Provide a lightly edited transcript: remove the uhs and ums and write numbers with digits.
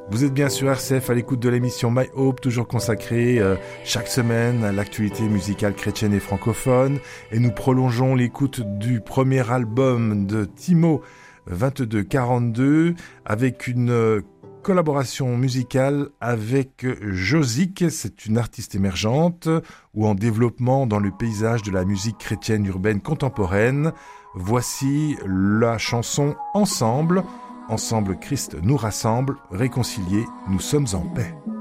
Vous êtes bien sur RCF à l'écoute de l'émission My Hope, toujours consacrée chaque semaine à l'actualité musicale chrétienne et francophone. Et nous prolongeons l'écoute du premier album de Timo 2242 avec une collaboration musicale avec Josique. C'est une artiste émergente ou en développement dans le paysage de la musique chrétienne urbaine contemporaine. Voici la chanson Ensemble. Ensemble, Christ nous rassemble, réconciliés, nous sommes en paix.